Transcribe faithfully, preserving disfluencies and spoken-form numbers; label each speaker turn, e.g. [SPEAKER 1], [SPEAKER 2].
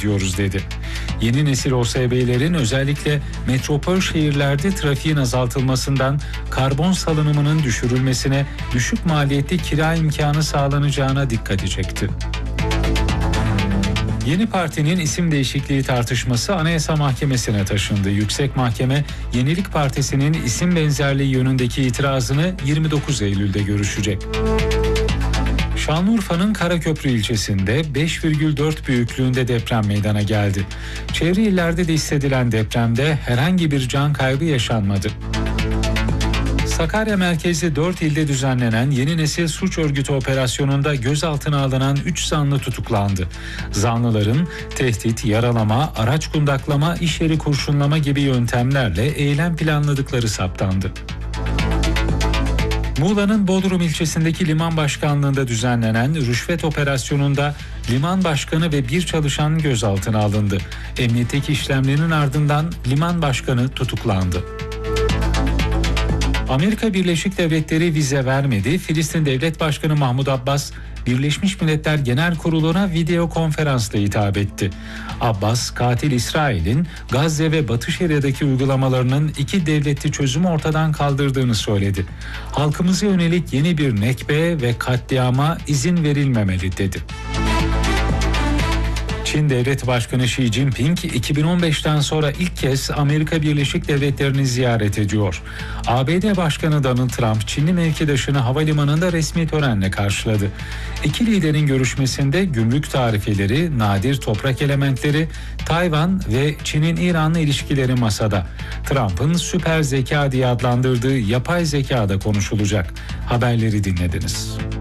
[SPEAKER 1] ediyoruz dedi. Yeni nesil O S B'lerin özellikle metropol şehirlerde trafiğin azaltılmasından karbon salınımının düşürülmesine, düşük maliyetli kira imkanı sağlanacağına dikkat çekti. Yeni partinin isim değişikliği tartışması Anayasa Mahkemesi'ne taşındı. Yüksek Mahkeme, Yenilik Partisi'nin isim benzerliği yönündeki itirazını yirmi dokuz Eylül'de görüşecek. Şanlıurfa'nın Karaköprü ilçesinde beş virgül dört büyüklüğünde deprem meydana geldi. Çevre illerde de hissedilen depremde herhangi bir can kaybı yaşanmadı. Sakarya merkezli dört ilde düzenlenen yeni nesil suç örgütü operasyonunda gözaltına alınan üç zanlı tutuklandı. Zanlıların tehdit, yaralama, araç kundaklama, iş yeri kurşunlama gibi yöntemlerle eylem planladıkları saptandı. Muğla'nın Bodrum ilçesindeki liman başkanlığında düzenlenen rüşvet operasyonunda liman başkanı ve bir çalışan gözaltına alındı. Emniyetteki işlemlerin ardından liman başkanı tutuklandı. Amerika Birleşik Devletleri vize vermedi. Filistin Devlet Başkanı Mahmud Abbas, Birleşmiş Milletler Genel Kurulu'na video konferansla hitap etti. Abbas, katil İsrail'in Gazze ve Batı Şeria'daki uygulamalarının iki devletli çözümü ortadan kaldırdığını söyledi. Halkımıza yönelik yeni bir nekbe ve katliama izin verilmemeli dedi. Çin Devlet Başkanı Xi Jinping iki bin on beşten sonra ilk kez Amerika Birleşik Devletleri'ni ziyaret ediyor. A B D Başkanı Donald Trump, Çinli mevkidaşını havalimanında resmi törenle karşıladı. İki liderin görüşmesinde gümrük tarifeleri, nadir toprak elementleri, Tayvan ve Çin'in İran'la ilişkileri masada. Trump'ın süper zeka diye adlandırdığı yapay zeka da konuşulacak. Haberleri dinlediniz.